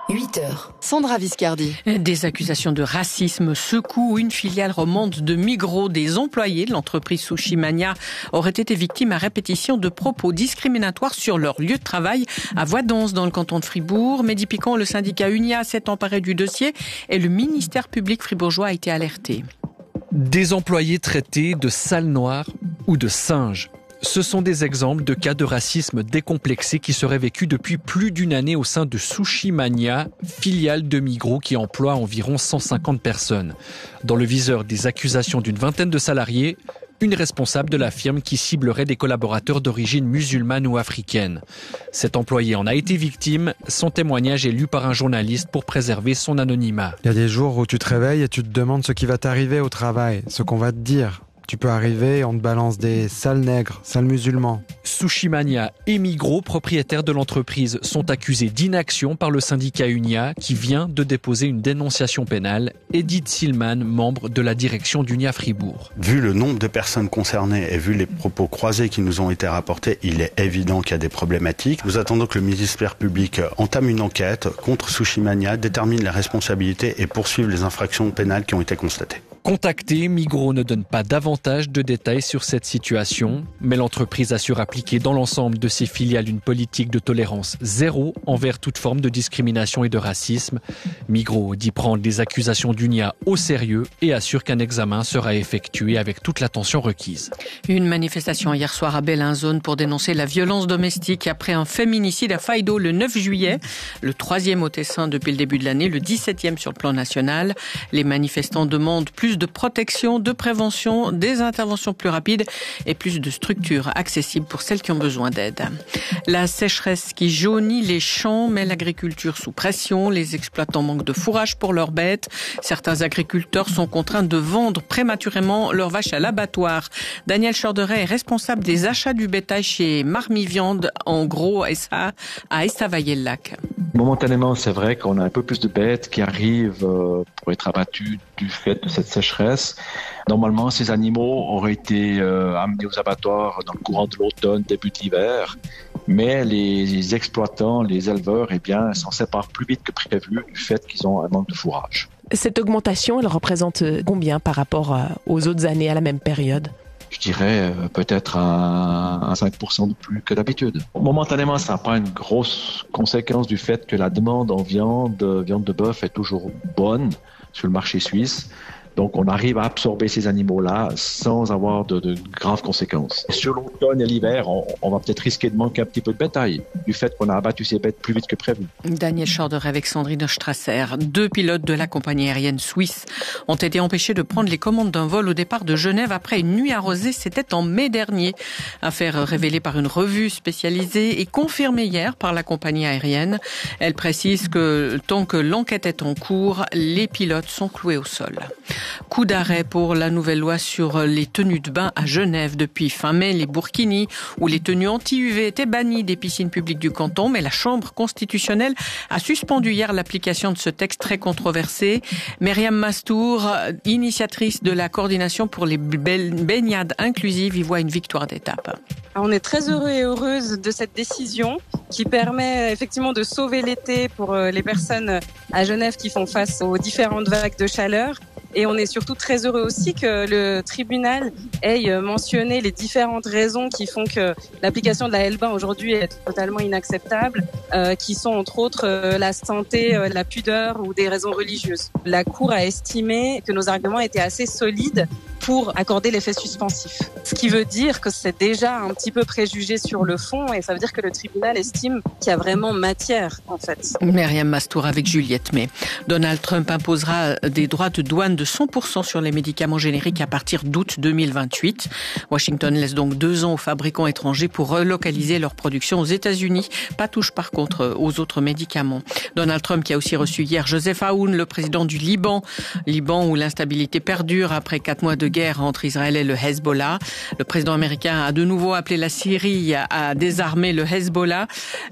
8h. Sandra Viscardi. Des accusations de racisme secouent une filiale romande de Migros. Des employés de l'entreprise Sushi Mania auraient été victimes à répétition de propos discriminatoires sur leur lieu de travail à Voidance, dans le canton de Fribourg. Mehdi Piquant, le syndicat UNIA, s'est emparé du dossier et le ministère public fribourgeois a été alerté. Des employés traités de salles noires ou de singes. Ce sont des exemples de cas de racisme décomplexé qui seraient vécus depuis plus d'une année au sein de Sushi Mania, filiale de Migros qui emploie environ 150 personnes. Dans le viseur des accusations d'une vingtaine de salariés, une responsable de la firme qui ciblerait des collaborateurs d'origine musulmane ou africaine. Cet employé en a été victime. Son témoignage est lu par un journaliste pour préserver son anonymat. Il y a des jours où tu te réveilles et tu te demandes ce qui va t'arriver au travail, ce qu'on va te dire. Tu peux arriver et on te balance des sales nègres, sales musulmans. Sushi Mania et Migros, propriétaires de l'entreprise, sont accusés d'inaction par le syndicat UNIA qui vient de déposer une dénonciation pénale. Edith Silman, membre de la direction d'UNIA Fribourg. Vu le nombre de personnes concernées et vu les propos croisés qui nous ont été rapportés, il est évident qu'il y a des problématiques. Nous attendons que le ministère public entame une enquête contre Sushi Mania, détermine les responsabilités et poursuive les infractions pénales qui ont été constatées. Contacté, Migros ne donne pas davantage de détails sur cette situation, mais l'entreprise assure appliquer dans l'ensemble de ses filiales une politique de tolérance zéro envers toute forme de discrimination et de racisme. Migros dit prendre les accusations d'UNIA au sérieux et assure qu'un examen sera effectué avec toute l'attention requise. Une manifestation hier soir à Bellinzone pour dénoncer la violence domestique après un féminicide à Faido le 9 juillet, le 3e au Tessin depuis le début de l'année, le 17e sur le plan national. Les manifestants demandent plus de protection, de prévention, des interventions plus rapides et plus de structures accessibles pour celles qui ont besoin d'aide. La sécheresse qui jaunit les champs met l'agriculture sous pression. Les exploitants manquent de fourrage pour leurs bêtes. Certains agriculteurs sont contraints de vendre prématurément leurs vaches à l'abattoir. Daniel Chorderet est responsable des achats du bétail chez Marmi Viande, en gros SA, à Estavayer-le-Lac. Momentanément, c'est vrai qu'on a un peu plus de bêtes qui arrivent pour être abattues du fait de cette sécheresse. Normalement, ces animaux auraient été amenés aux abattoirs dans le courant de l'automne, début de l'hiver. Mais les exploitants, les éleveurs, s'en séparent plus vite que prévu du fait qu'ils ont un manque de fourrage. Cette augmentation, elle représente combien par rapport aux autres années à la même période ? Je dirais peut-être un 5% de plus que d'habitude. Momentanément, ça n'a pas une grosse conséquence du fait que la demande en viande de bœuf est toujours bonne sur le marché suisse. Donc, on arrive à absorber ces animaux-là sans avoir de graves conséquences. Sur l'automne et l'hiver, on va peut-être risquer de manquer un petit peu de bétail du fait qu'on a abattu ces bêtes plus vite que prévu. Daniel Chorderet avec Sandrine Strasser. 2 pilotes de la compagnie aérienne suisse ont été empêchés de prendre les commandes d'un vol au départ de Genève après une nuit arrosée. C'était en mai dernier. Affaire révélée par une revue spécialisée et confirmée hier par la compagnie aérienne. Elle précise que tant que l'enquête est en cours, les pilotes sont cloués au sol. Coup d'arrêt pour la nouvelle loi sur les tenues de bain à Genève. Depuis fin mai, les burkinis ou les tenues anti-UV étaient bannies des piscines publiques du canton, mais la Chambre constitutionnelle a suspendu hier l'application de ce texte très controversé. Myriam Mastour, initiatrice de la coordination pour les baignades inclusives, y voit une victoire d'étape. On est très heureux et heureuse de cette décision qui permet effectivement de sauver l'été pour les personnes à Genève qui font face aux différentes vagues de chaleur. Et on est surtout très heureux aussi que le tribunal ait mentionné les différentes raisons qui font que l'application de la L20 aujourd'hui est totalement inacceptable, qui sont entre autres la santé, la pudeur ou des raisons religieuses. La Cour a estimé que nos arguments étaient assez solides pour accorder l'effet suspensif. Ce qui veut dire que c'est déjà un petit peu préjugé sur le fond et ça veut dire que le tribunal estime qu'il y a vraiment matière, en fait. Myriam Mastour avec Juliette May. Donald Trump imposera des droits de douane de 100% sur les médicaments génériques à partir d'août 2028. Washington laisse donc 2 ans aux fabricants étrangers pour relocaliser leur production aux États-Unis. Pas touche par contre aux autres médicaments. Donald Trump qui a aussi reçu hier Joseph Aoun, le président du Liban. Liban où l'instabilité perdure après 4 mois de guerre entre Israël et le Hezbollah. Le président américain a de nouveau appelé la Syrie à désarmer le Hezbollah.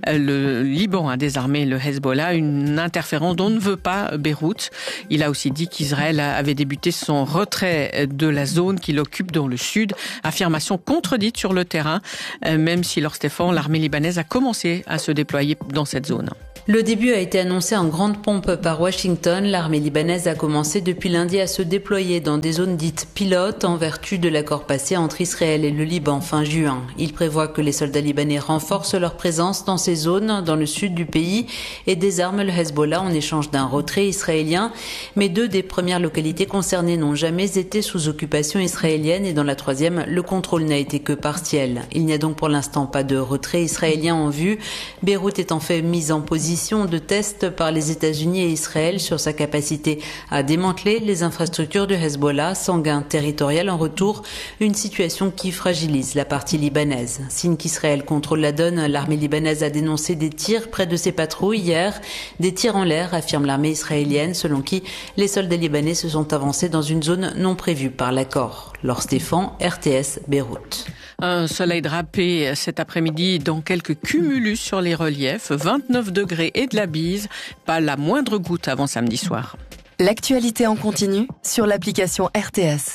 Le Liban a désarmé le Hezbollah, une interférence dont ne veut pas Beyrouth. Il a aussi dit qu'Israël avait débuté son retrait de la zone qu'il occupe dans le sud. Affirmation contredite sur le terrain, même si Lord Stéphane, l'armée libanaise a commencé à se déployer dans cette zone. Le début a été annoncé en grande pompe par Washington. L'armée libanaise a commencé depuis lundi à se déployer dans des zones dites pilotes en vertu de l'accord passé entre Israël et le Liban fin juin. Il prévoit que les soldats libanais renforcent leur présence dans ces zones dans le sud du pays et désarment le Hezbollah en échange d'un retrait israélien. Mais 2 des premières localités concernées n'ont jamais été sous occupation israélienne et dans la 3e, le contrôle n'a été que partiel. Il n'y a donc pour l'instant pas de retrait israélien en vue. Beyrouth est en fait mise en position de test par les États-Unis et Israël sur sa capacité à démanteler les infrastructures du Hezbollah sans gain territorial en retour, une situation qui fragilise la partie libanaise. Signe qu'Israël contrôle la donne, l'armée libanaise a dénoncé des tirs près de ses patrouilles hier, des tirs en l'air, affirme l'armée israélienne, selon qui les soldats libanais se sont avancés dans une zone non prévue par l'accord. Laure Stéphane, RTS, Beyrouth. Un soleil drapé cet après-midi dans quelques cumulus sur les reliefs, 29 degrés et de la bise, pas la moindre goutte avant samedi soir. L'actualité en continu sur l'application RTS.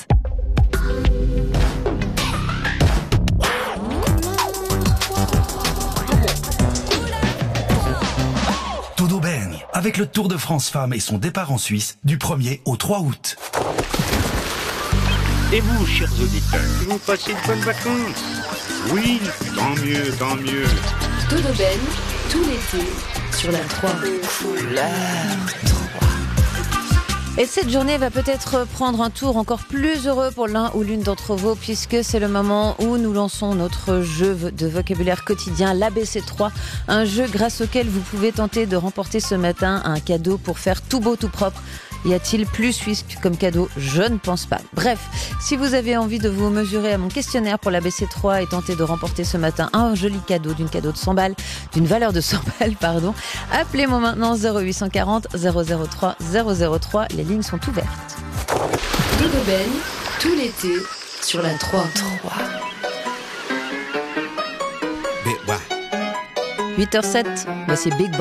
Todo bene, avec le Tour de France Femmes et son départ en Suisse du 1er au 3 août. Et vous, chers auditeurs, vous passez de bonnes vacances? Oui, tant mieux, tant mieux. Todo bene, tout l'été, sur la 3. Et cette journée va peut-être prendre un tour encore plus heureux pour l'un ou l'une d'entre vous, puisque c'est le moment où nous lançons notre jeu de vocabulaire quotidien, l'ABC3, un jeu grâce auquel vous pouvez tenter de remporter ce matin un cadeau pour faire tout beau, tout propre. Y a-t-il plus suisse comme cadeau? Je ne pense pas. Bref, si vous avez envie de vous mesurer à mon questionnaire pour la BC3 et tenter de remporter ce matin un joli cadeau d'une valeur de 100 balles, appelez-moi maintenant 0840 003 003. Les lignes sont ouvertes. Todo bene, tout l'été, sur la 3. 8h07, voici Big Boy.